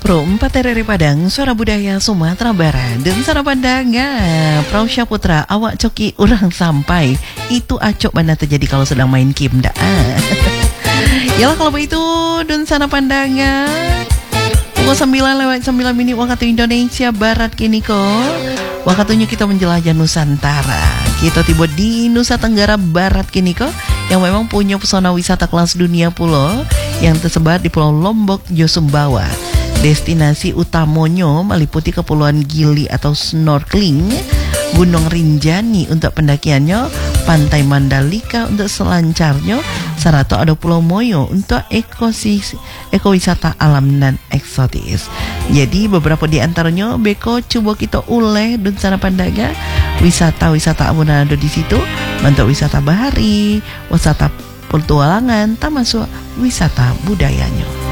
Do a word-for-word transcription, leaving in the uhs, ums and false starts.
Pro empat R R I Padang, Suara Budaya Sumatera Barat. Dan Suara Pandangan Prausya Putra, awak coki urang sampai. Itu acok mana terjadi kalau sedang main game dah. Yalah kalau begitu, dan Sana Pandangan pukul sembilan lewat sembilan menit waktu Indonesia Barat kini kok. Waktunya kita menjelajah Nusantara. Kita tiba di Nusa Tenggara Barat kini kok, yang memang punya pesona wisata kelas dunia pulau yang tersebar di Pulau Lombok, Sumbawa. Destinasi utamanya meliputi Kepulauan Gili atau snorkeling, Gunung Rinjani untuk pendakiannya, Pantai Mandalika untuk selancarnya, serta ada Pulau Moyo untuk ekosis, ekowisata alam dan eksotis. Jadi beberapa di antaranya beko coba kita uleh dan sana pandaga wisata-wisata amunan ada di situ, bentuk wisata bahari, wisata petualangan, termasuk wisata budayanya.